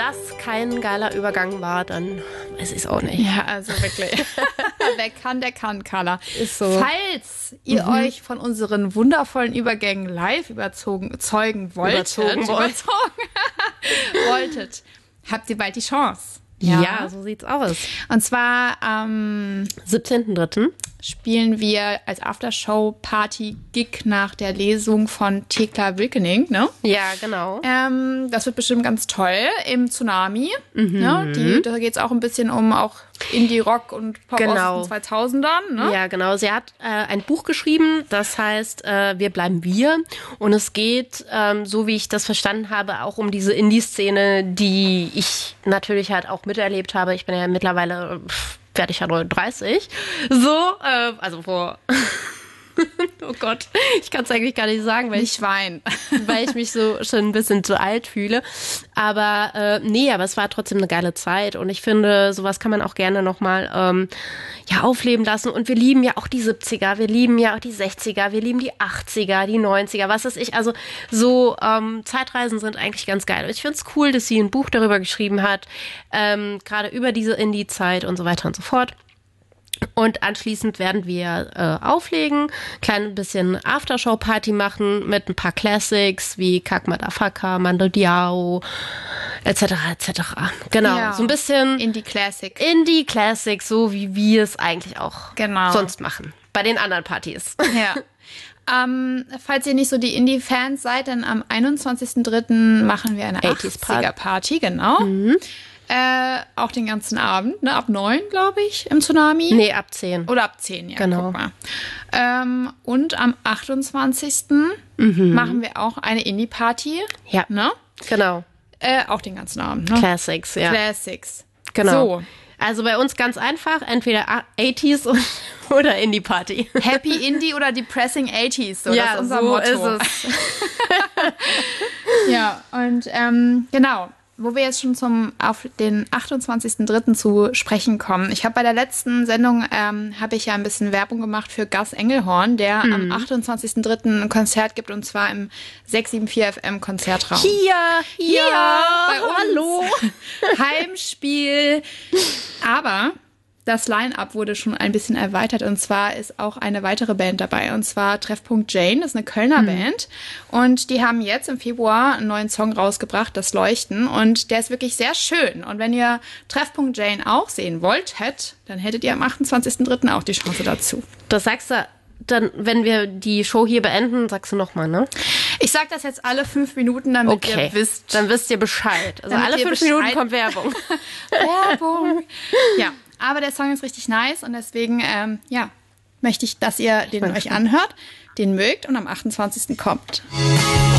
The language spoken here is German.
das kein geiler Übergang war, dann weiß ich es auch nicht. Ja, also wirklich. Wer kann, der kann, Carla. Ist so. Falls ihr euch von unseren wundervollen Übergängen live überzeugen wolltet, habt ihr bald die Chance. Ja, so sieht's aus. Und zwar am 17.03. spielen wir als Aftershow-Party-Gig nach der Lesung von Thekla Wilkening, ne? Ja, genau. Das wird bestimmt ganz toll im Tsunami. Ne? Da geht es auch ein bisschen um auch Indie-Rock und Pop aus den 2000ern. Ne? Ja, genau. Sie hat ein Buch geschrieben, das heißt Wir bleiben wir. Und es geht, so wie ich das verstanden habe, auch um diese Indie-Szene, die ich natürlich halt auch miterlebt habe. Ich bin ja mittlerweile werde ich ja 39. So, also vor... Oh Gott, ich kann es eigentlich gar nicht sagen, weil ich mich so schon ein bisschen zu alt fühle. Aber aber es war trotzdem eine geile Zeit und ich finde, sowas kann man auch gerne nochmal aufleben lassen. Und wir lieben ja auch die 70er, wir lieben ja auch die 60er, wir lieben die 80er, die 90er, was weiß ich. Also so Zeitreisen sind eigentlich ganz geil. Und ich finde es cool, dass sie ein Buch darüber geschrieben hat, gerade über diese Indie-Zeit und so weiter und so fort. Und anschließend werden wir auflegen, klein bisschen Aftershow-Party machen mit ein paar Classics wie Kack Madafaka, Mando Diao, etc. etc. Genau, Ja. so ein bisschen Indie-Classic. so wie wir es eigentlich auch Genau. sonst machen. Bei den anderen Partys. Ja. Falls ihr nicht so die Indie-Fans seid, dann am 21.03. machen wir eine 80er-Party, genau. Auch den ganzen Abend, ne? Ab 9, glaube ich, im Tsunami. Nee, ab 10. Oder ab 10, ja, Genau. guck mal. Und am 28. machen wir auch eine Indie-Party. Ja, Ne? genau. Auch den ganzen Abend, ne? Classics, ja. Classics. Genau. So. Also bei uns ganz einfach, entweder 80s oder Indie-Party. Happy Indie oder Depressing 80s. So, das ist unser so Motto. ist es. Ja, und genau, wo wir jetzt schon auf den 28.03. zu sprechen kommen. Ich habe bei der letzten Sendung habe ich ja ein bisschen Werbung gemacht für Gus Engelhorn, der am 28.03. ein Konzert gibt, und zwar im 674 FM Konzertraum. Hier, bei uns. hallo. Heimspiel. Aber das Line-Up wurde schon ein bisschen erweitert, und zwar ist auch eine weitere Band dabei, und zwar Treffpunkt Jane, das ist eine Kölner Band, und die haben jetzt im Februar einen neuen Song rausgebracht, Das Leuchten, und der ist wirklich sehr schön, und wenn ihr Treffpunkt Jane auch sehen wolltet, dann hättet ihr am 28.03. auch die Chance dazu. Das sagst du dann, wenn wir die Show hier beenden, sagst du nochmal, ne? Ich sag das jetzt alle 5 Minuten, damit ihr wisst. Dann wisst ihr Bescheid. Also Damit alle ihr 5 Minuten Bescheid- kommt Werbung. Werbung. Ja, aber der Song ist richtig nice, und deswegen, möchte ich, dass ihr den euch anhört, den mögt und am 28. kommt.